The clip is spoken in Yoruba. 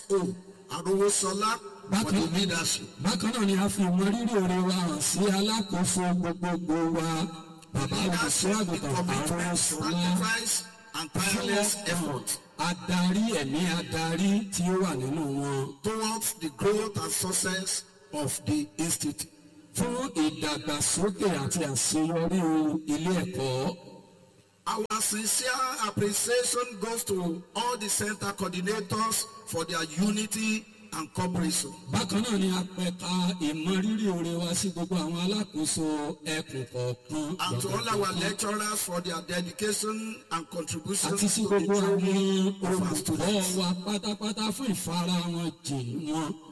SO Arowosola for the leadership. Bákan náà ni a fi ìmọrírì oore wa hàn sí alákòóso gbogbogbò wa bàbá olùṣọ́ àgùntàn Arowosola and tireless effort adarí ẹ̀mí adarí tí ó wà nínú wọn towards the growth and success of the institute. fún ìdàgbàsókè àti àṣeyọrí ilé ẹ̀kọ́. Our sincere appreciation goes to all the center coordinators for their unity and cooperation. Bákan náà ni a pẹ̀ka ìmọrírì oore wa sí gbogbo àwọn alákòóso ẹkùn kọ̀ọ̀kan. And to all our lecturers for their dedication and contributions àti sí to the gbogbo àwọn training of our olùkọ́ students. wa pátápátá fún ìfara wọn jìn wọn